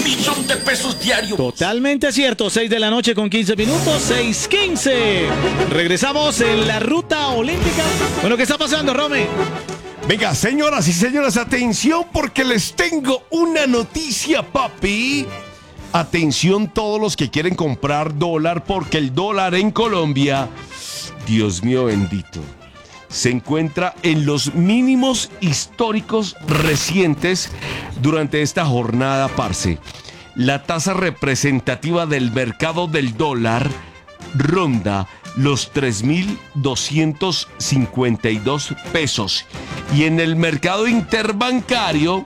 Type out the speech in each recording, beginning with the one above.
1.000.000 diarios. Totalmente cierto, 6 de la noche con 15 minutos, 6:15. Regresamos en la ruta olímpica. Bueno, ¿qué está pasando, Rome? Venga, señoras y señores, atención porque les tengo una noticia, papi. Atención todos los que quieren comprar dólar, porque el dólar en Colombia, Dios mío bendito, se encuentra en los mínimos históricos recientes durante esta jornada, parce. La tasa representativa del mercado del dólar ronda los 3.252 pesos. Y en el mercado interbancario,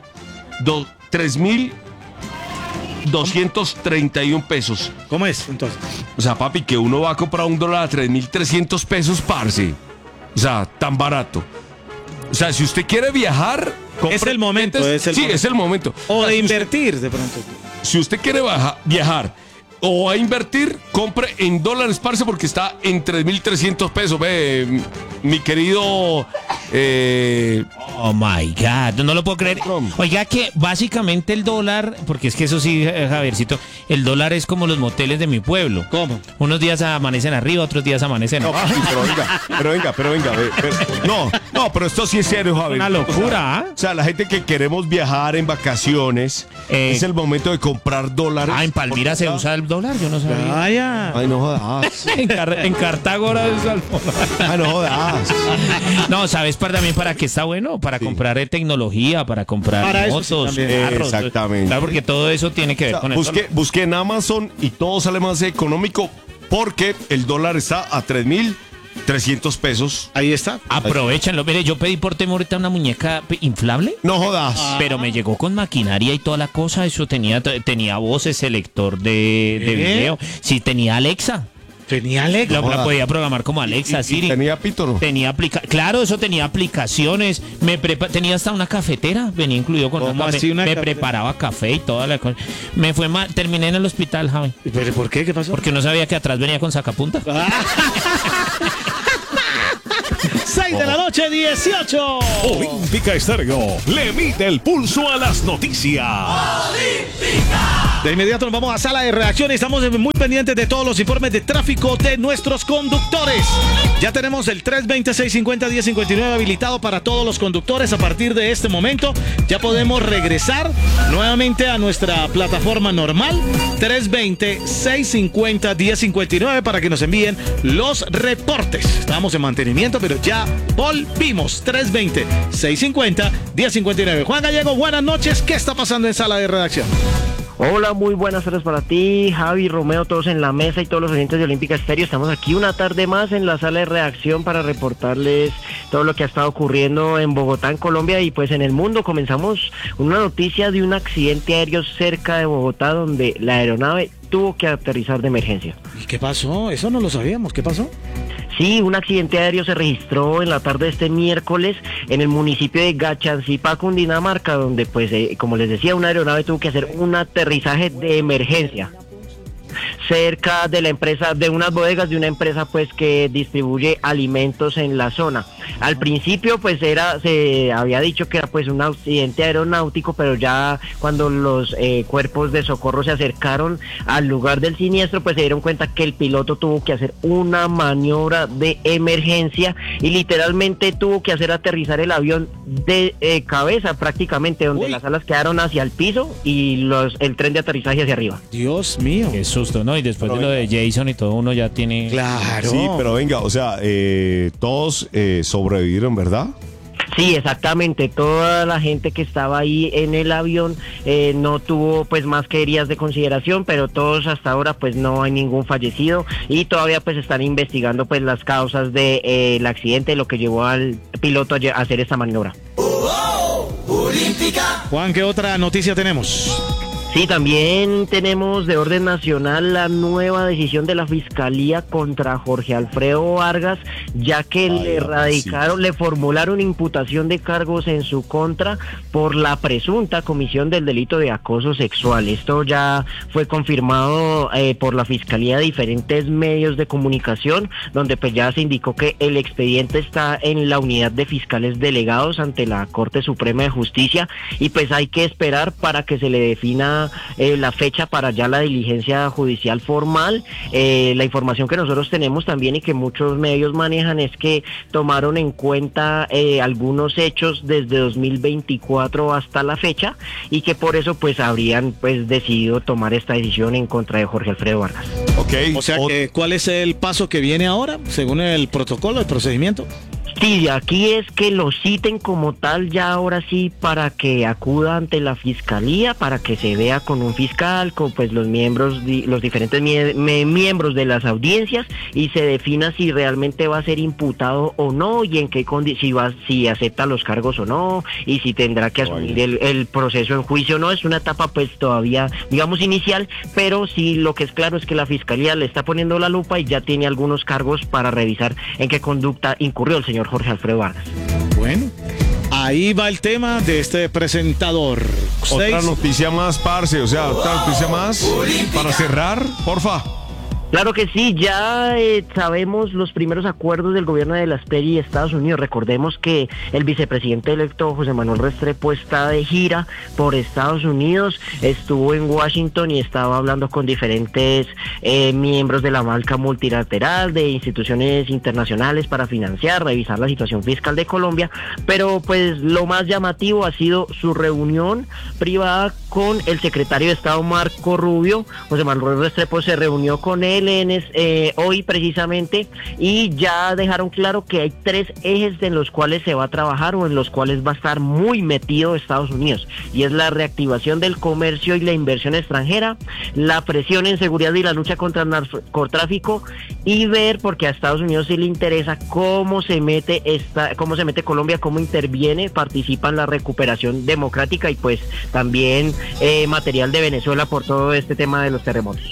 3.231 pesos. ¿Cómo es, entonces? O sea, papi, que uno va a comprar un dólar a 3.300 pesos, parce. O sea, tan barato. O sea, si usted quiere viajar... Es el momento. Es el momento. O de invertir, de pronto. Si usted quiere viajar o a invertir, compre en dólares, parce, porque está en 3.300 pesos. Ve, mi querido... Oh my God, no lo puedo creer. Oiga, que básicamente el dólar, porque es que eso sí, Javiercito, el dólar es como los moteles de mi pueblo. ¿Cómo? Unos días amanecen arriba, otros días amanecen abajo. Pero venga. No, pero esto sí es serio, Javier. Una locura, O sea, la gente que queremos viajar en vacaciones, es el momento de comprar dólares. En Palmira se usa el dólar, yo no sabía. Vaya. Ay, no jodas. En Cartago ahora es el dólar. Ay, no jodas. No, ¿sabes también para qué está bueno? Para comprar tecnología, para comprar para motos, sí, carros. Exactamente. Claro, porque todo eso tiene que ver con el dólar. Busqué en Amazon y todo sale más económico porque el dólar está a 3.300 pesos. Ahí está. Aprovechenlo. Mire, yo pedí por Temo ahorita una muñeca inflable. No jodas. Pero me llegó con maquinaria y toda la cosa. Eso tenía voces, selector de video. Sí, tenía Alexa. Tenía Alexa. La podía programar como Alexa, Siri. ¿Tenía pito, no? Claro, eso tenía aplicaciones. Tenía hasta una cafetera. Venía incluido con una cafetera. Me preparaba café y toda la cosa. Me fue mal. Terminé en el hospital, Javi. ¿Pero por qué? ¿Qué pasó? Porque no sabía que atrás venía con sacapunta. 6 de la noche, 18. Olímpica Estéreo le mide el pulso a las noticias. De inmediato nos vamos a sala de redacción y estamos muy pendientes de todos los informes de tráfico de nuestros conductores. Ya tenemos el 320-650-1059 habilitado para todos los conductores. A partir de este momento ya podemos regresar nuevamente a nuestra plataforma normal, 320-650-1059, para que nos envíen los reportes. Estábamos en mantenimiento, pero ya volvimos. 320-650-1059. Juan Gallego, buenas noches. ¿Qué está pasando en sala de redacción? Hola, muy buenas tardes para ti, Javi, Romeo, todos en la mesa y todos los oyentes de Olímpica Estéreo. Estamos aquí una tarde más en la sala de redacción para reportarles todo lo que ha estado ocurriendo en Bogotá, en Colombia y pues en el mundo. Comenzamos una noticia de un accidente aéreo cerca de Bogotá donde la aeronave tuvo que aterrizar de emergencia. ¿Y qué pasó? Eso no lo sabíamos. ¿Qué pasó? Sí, un accidente aéreo se registró en la tarde de este miércoles en el municipio de Gachancipá, Cundinamarca, donde pues, como les decía, una aeronave tuvo que hacer un aterrizaje de emergencia cerca de la empresa, de unas bodegas de una empresa pues que distribuye alimentos en la zona. Al principio pues se había dicho que era pues un accidente aeronáutico, pero ya cuando los cuerpos de socorro se acercaron al lugar del siniestro pues se dieron cuenta que el piloto tuvo que hacer una maniobra de emergencia y literalmente tuvo que hacer aterrizar el avión de cabeza prácticamente, donde las alas quedaron hacia el piso y el tren de aterrizaje hacia arriba. Dios mío. Qué susto, ¿no? Y después de lo de Jason y todo, uno ya tiene... Claro. Sí, pero venga, o sea, todos sobrevivieron, ¿verdad? Sí, exactamente. Toda la gente que estaba ahí en el avión no tuvo pues más que heridas de consideración, pero todos hasta ahora pues no hay ningún fallecido y todavía pues están investigando pues las causas del accidente, lo que llevó al piloto a hacer esta maniobra. Juan, ¿qué otra noticia tenemos? Sí, también tenemos de orden nacional la nueva decisión de la Fiscalía contra Jorge Alfredo Vargas, ya que le formularon imputación de cargos en su contra por la presunta comisión del delito de acoso sexual. Esto ya fue confirmado por la Fiscalía de diferentes medios de comunicación, donde pues ya se indicó que el expediente está en la unidad de fiscales delegados ante la Corte Suprema de Justicia y pues hay que esperar para que se le defina la fecha para ya la diligencia judicial formal. La información que nosotros tenemos también y que muchos medios manejan es que tomaron en cuenta algunos hechos desde 2024 hasta la fecha y que por eso pues habrían pues decidido tomar esta decisión en contra de Jorge Alfredo Vargas. Ok. O sea, ¿cuál es el paso que viene ahora, según el protocolo, el procedimiento? Sí, aquí es que lo citen como tal ya ahora sí para que acuda ante la fiscalía, para que se vea con un fiscal, con pues los diferentes miembros de las audiencias y se defina si realmente va a ser imputado o no y en qué si acepta los cargos o no y si tendrá que asumir el proceso en juicio o no. Es una etapa pues todavía digamos inicial, pero sí lo que es claro es que la fiscalía le está poniendo la lupa y ya tiene algunos cargos para revisar en qué conducta incurrió el señor Jorge Alfredo Vargas. Bueno, ahí va el tema de este presentador. Otra noticia más, parce, o sea, otra noticia más para cerrar, porfa. Claro que sí, ya sabemos los primeros acuerdos del gobierno de las PERI y Estados Unidos. Recordemos que el vicepresidente electo José Manuel Restrepo está de gira por Estados Unidos, estuvo en Washington y estaba hablando con diferentes miembros de la banca multilateral, de instituciones internacionales para financiar, revisar la situación fiscal de Colombia, pero pues lo más llamativo ha sido su reunión privada con el secretario de Estado Marco Rubio. José Manuel Restrepo se reunió con él hoy precisamente y ya dejaron claro que hay 3 ejes en los cuales se va a trabajar o en los cuales va a estar muy metido Estados Unidos y es la reactivación del comercio y la inversión extranjera, la presión en seguridad y la lucha contra el narcotráfico y ver, porque a Estados Unidos sí le interesa cómo se mete Colombia, cómo interviene, participa en la recuperación democrática y pues también material de Venezuela por todo este tema de los terremotos.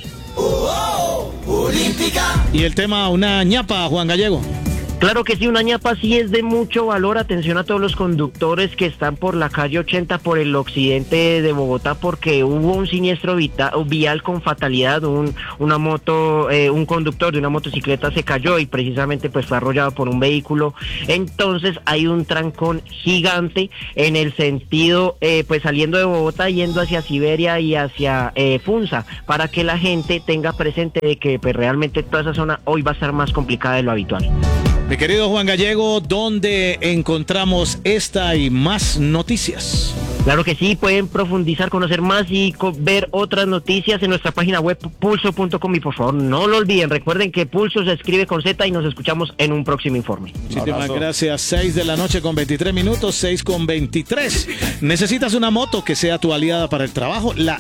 Y el tema, una ñapa, Juan Gallego. Claro que sí, una ñapa sí es de mucho valor. Atención a todos los conductores que están por la calle 80 por el occidente de Bogotá porque hubo un siniestro vial con fatalidad. Un conductor de una motocicleta se cayó y precisamente pues fue arrollado por un vehículo. Entonces hay un trancón gigante en el sentido pues saliendo de Bogotá yendo hacia Siberia y hacia Funza para que la gente tenga presente de que pues realmente toda esa zona hoy va a estar más complicada de lo habitual. Mi querido Juan Gallego, ¿dónde encontramos esta y más noticias? Claro que sí, pueden profundizar, conocer más y ver otras noticias en nuestra página web pulso.com y por favor no lo olviden, recuerden que Pulso se escribe con Z y nos escuchamos en un próximo informe. Muchísimas gracias, 6 de la noche con 23 minutos, 6 con 23. ¿Necesitas una moto que sea tu aliada para el trabajo? La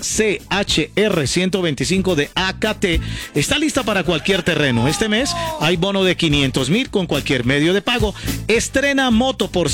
CHR 125 de AKT está lista para cualquier terreno. Este mes hay bono de 500,000 con cualquier medio de pago. Estrena moto por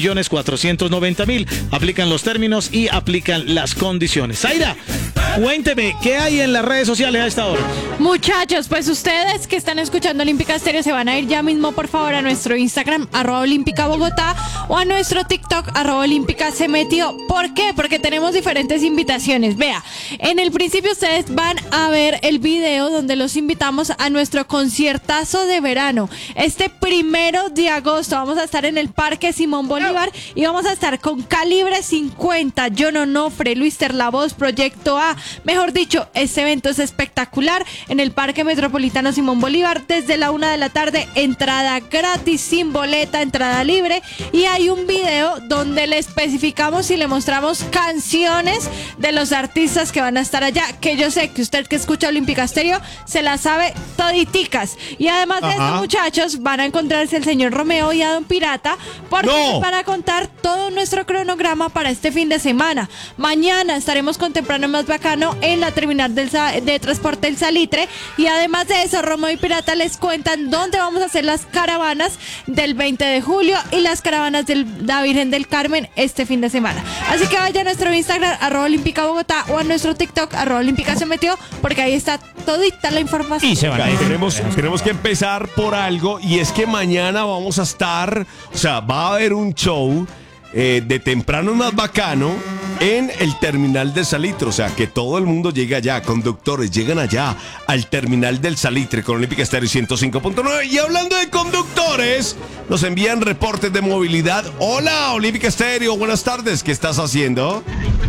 5,490,000. Aplican los términos y aplican las condiciones. Zaira, cuénteme, ¿qué hay en las redes sociales a esta hora? Muchachos, pues ustedes que están escuchando Olímpica Estéreo se van a ir ya mismo, por favor, a nuestro Instagram, @OlímpicaBogotá, o a nuestro TikTok, @Olímpica se metió. ¿Por qué? Porque tenemos diferentes invitaciones. Vea, en el principio ustedes van a ver el video donde los invitamos a nuestro conciertazo de verano. Este 1 de agosto vamos a estar en el Parque Simón Bolívar y vamos a estar con Calibre 50, John Onofre, Luis Terlavoz, Proyecto A. Mejor dicho, este evento es espectacular en el Parque Metropolitano Simón Bolívar desde la 1 de la tarde, entrada gratis, sin boleta, entrada libre, y hay un video donde le especificamos y le mostramos canciones de los artistas que van a estar allá, que yo sé que usted que escucha Olímpica Estéreo se la sabe toditicas. Y además de esto, muchachos, van a encontrarse el señor Romeo y a Don Pirata porque nos van a contar todo nuestro cronograma para este fin de semana. Mañana estaremos con Temprano Más Bacano en la terminal de transporte del Salitre, y además de eso, Romeo y Pirata les cuentan dónde vamos a hacer las caravanas del 20 de julio y las caravanas de la Virgen del Carmen este fin de semana. Así que vaya a nuestro Instagram, @OlímpicaBogotá, o a nuestro TikTok, @Olímpica se metió, porque ahí está todita la información. Y se van a ir. Tenemos que empezar por algo, y es que mañana vamos a estar, o sea, va a haber un show de Temprano Más Bacano en el terminal del Salitre, o sea, que todo el mundo llega allá, conductores llegan allá al terminal del Salitre con Olímpica Estéreo 105.9. Y hablando de conductores, nos envían reportes de movilidad. Hola, Olímpica Estéreo, buenas tardes, ¿qué estás haciendo?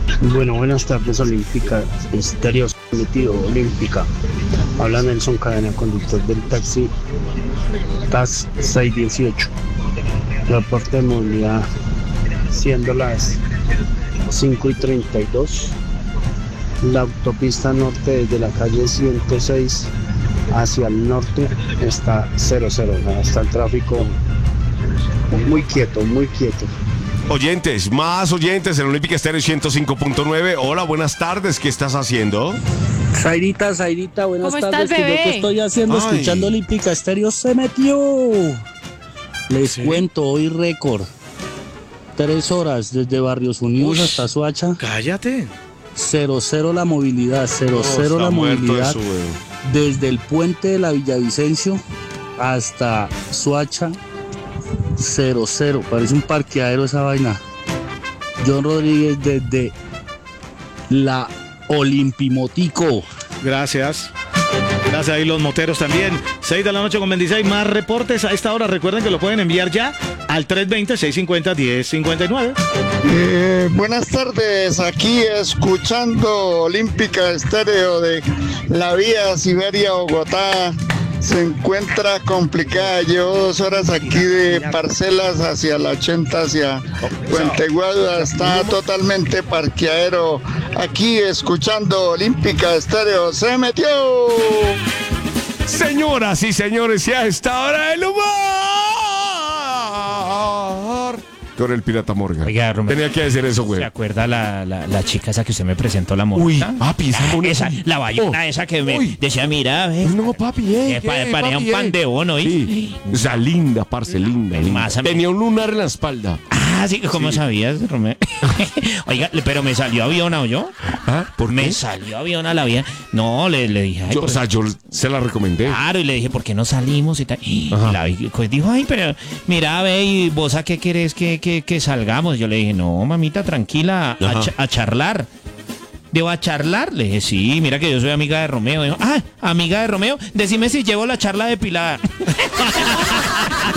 Bueno, buenas tardes, Olímpica, Estéreo Metido, Olímpica. Habla Nelson Cadena, conductor del taxi TAS 618. Reporte de movilidad, siendo las 5:32. La autopista norte desde la calle 106 hacia el norte está 00. Está el tráfico muy quieto, muy quieto. Oyentes, más oyentes en Olímpica Estéreo 105.9. Hola, buenas tardes, ¿qué estás haciendo? Zairita, buenas ¿Cómo tardes. estás, bebé? Yo que estoy haciendo, Ay. escuchando Olímpica Estéreo, se metió. Les cuento, hoy récord. 3 horas desde Barrios Unidos Ush. hasta Soacha. Cállate. 00 la movilidad, 00 la movilidad. Desde el puente de la Villavicencio hasta Soacha, 00. Parece un parqueadero esa vaina. John Rodríguez desde la Olimpimotico. Gracias. Gracias ahí los moteros también. 6:26 más reportes a esta hora. Recuerden que lo pueden enviar ya al 320-650-1059. Buenas tardes, aquí escuchando Olímpica Estéreo de la vía Siberia-Bogotá. Se encuentra complicada, llevo 2 horas aquí de Parcelas hacia la 80, hacia Puente Guaduas, está totalmente parqueadero. Aquí escuchando Olímpica Estéreo, se metió. Señoras y señores, y a esta hora el humor con el Pirata Morgan. Oiga, Romeo, Tenía que decir eso, güey. ¿se acuerda la chica esa que usted me presentó, la Uy, morita? papi, esa, la bayona esa que me Uy. decía, mira, ve. No, papi, Parecía un pan de bono, Sí, o sea, linda, parce, linda. Más a mí. Tenía un lunar en la espalda. Ah, sí, ¿cómo sabías, Romeo? Oiga, pero me salió aviona, ¿o yo? ¿Ah? ¿Por Me qué? salió aviona la vida. No, le dije, ay, Yo, por- o sea, yo se la recomendé. Claro, y le dije, ¿por qué no salimos y tal? Y Ajá. la vi, pues dijo, ay, pero mira, ve, ¿y vos a qué querés que salgamos? Yo le dije, no, mamita, tranquila, Ajá. a charlar. ¿Debo a charlar? Le dije, sí, mira que yo soy amiga de Romeo. Dijo, ah, amiga de Romeo, decime si llevo la charla depilada.